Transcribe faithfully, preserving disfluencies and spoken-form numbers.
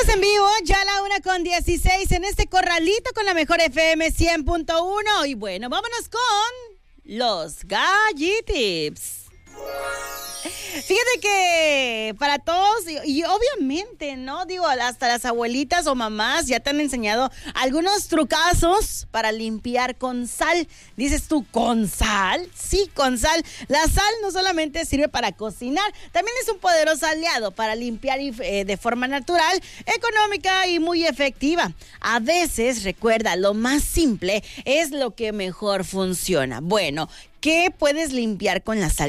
En vivo, ya a la una con dieciséis en este corralito con la mejor F M cien punto uno. Y bueno, vámonos con los Gallitips. Fíjate que para todos, y, y obviamente, ¿no? Digo, hasta las abuelitas o mamás ya te han enseñado algunos trucazos para limpiar con sal. Dices tú, ¿con sal? Sí, con sal. La sal no solamente sirve para cocinar, también es un poderoso aliado para limpiar y, eh, de forma natural, económica y muy efectiva. A veces, recuerda, lo más simple es lo que mejor funciona. Bueno, ¿qué puedes limpiar con la sal?